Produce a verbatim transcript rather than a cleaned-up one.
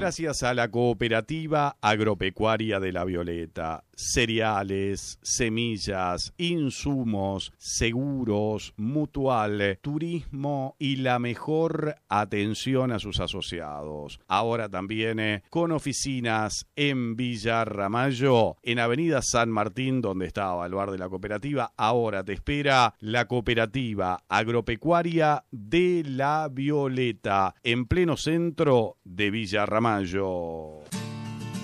gracias a la Cooperativa Agropecuaria de La Violeta. Cereales, semillas, insumos, seguros, mutual, turismo y la mejor atención a sus asociados. Ahora también eh, con oficinas en Villa Ramallo, en Avenida San Martín, donde estaba el bar de la cooperativa. Ahora te espera la Cooperativa Agropecuaria de La Violeta, en pleno centro de Villa Ramallo.